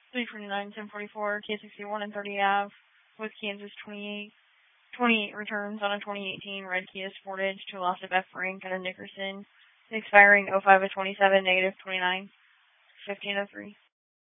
329, 1044, K61 and 30 Ave with Kansas 28 returns on a 2018 red Kia Sportage to a loss of F. Rank and a Nickerson, expiring 05 of 27, negative 29, 1503.